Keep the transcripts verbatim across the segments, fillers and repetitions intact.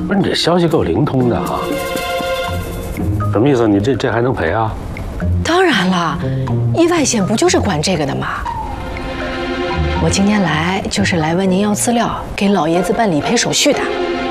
不是你这消息够灵通的啊？什么意思？你这这还能赔啊？ 当然了，意外险不就是管这个的吗？我今天来就是来问您要资料，给老爷子办理赔手续的。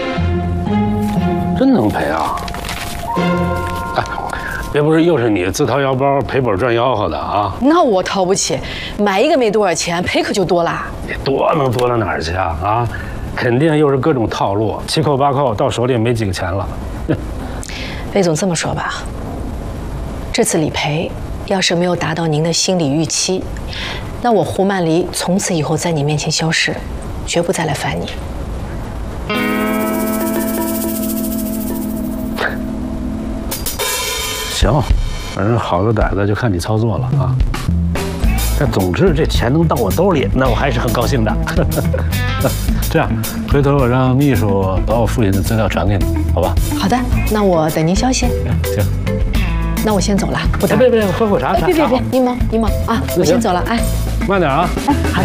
真能赔啊？哎，别不是又是你自掏腰包赔本赚吆喝的啊？ 那我掏不起，买一个没多少钱，赔可就多啦。 你多能多到哪儿去啊？啊，肯定又是各种套路，七扣八扣，到手里也没几个钱了。 魏总这么说吧，这次理赔要是没有达到您的心理预期，那我胡曼黎从此以后在你面前消失，绝不再来烦你。 行，反正好的歹的就看你操作了啊。但总之这钱能到我兜里，那我还是很高兴的。这样，回头我让秘书把我父亲的资料传给你，好吧？ 好的，那我等您消息。 行， 那我先走了，不打扰。 别别，喝口茶。 哎，别别别，您忙您忙啊，我先走了，哎， 慢点啊。 哎，好的。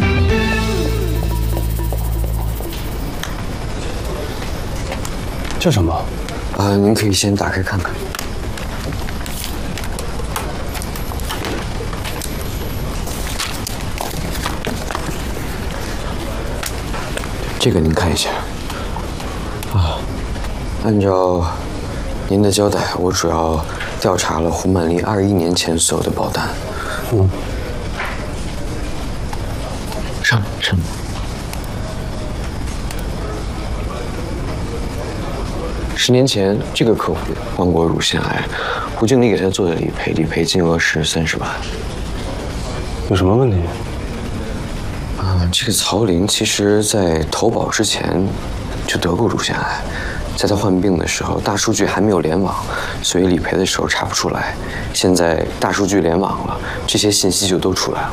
这什么？ 啊，您可以先打开看看。这个您看一下。啊，按照您的交代，我主要调查了胡曼黎二一年前所有的保单。嗯。上上。十年前，这个客户患过乳腺癌，胡经理给他做的理赔，理赔金额是三十万。 有什么问题？ 啊，这个曹林其实在投保之前就得过乳腺癌，在他患病的时候，大数据还没有联网，所以理赔的时候查不出来。现在大数据联网了，这些信息就都出来了。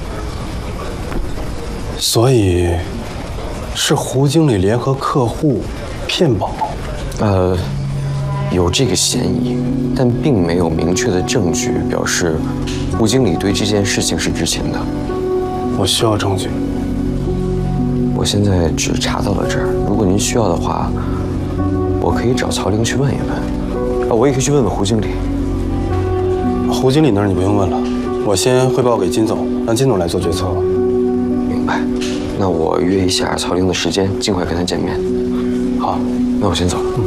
所以，是胡经理联合客户骗保。 呃，有这个嫌疑，但并没有明确的证据表示胡经理对这件事情是知情的。 我需要证据。 我现在只查到了这儿，如果您需要的话，我可以找曹玲去问一问。啊，我也可以去问问胡经理。 胡经理那儿你不用问了，我先汇报给金总，让金总来做决策。 明白。那我约一下曹玲的时间，尽快跟他见面。好，那我先走了。嗯。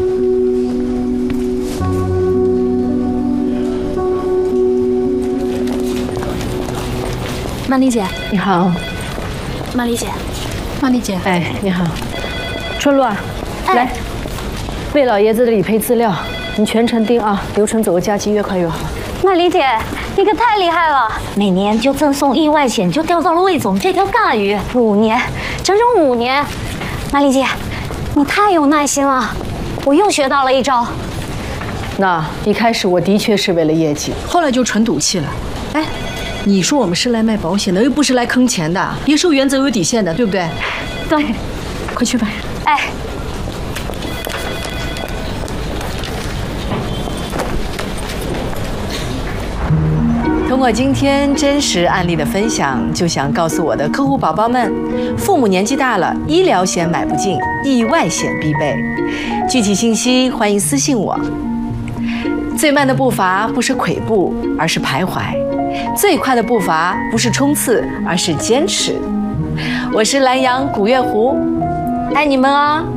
曼丽姐， 你好。 曼丽姐，曼丽姐， 哎，你好。春露啊，哎、来，魏老爷子的理赔资料，你全程盯啊，流程走个佳期，越快越好。 曼丽姐，你可太厉害了！每年就赠送意外险，就钓到了魏总这条大鱼，五年，整整五年。曼丽姐，你太有耐心了，我又学到了一招。 那一开始我的确是为了业绩，后来就纯赌气了。哎，你说我们是来卖保险的，又不是来坑钱的，也是有原则有底线的，对不对？ 对， 快去吧。 哎。 通过今天真实案例的分享，就想告诉我的客户宝宝们，父母年纪大了，医疗险买不进，意外险必备。具体信息欢迎私信我。最慢的步伐不是跬步，而是徘徊；最快的步伐不是冲刺，而是坚持。我是蓝洋古月湖，爱你们啊！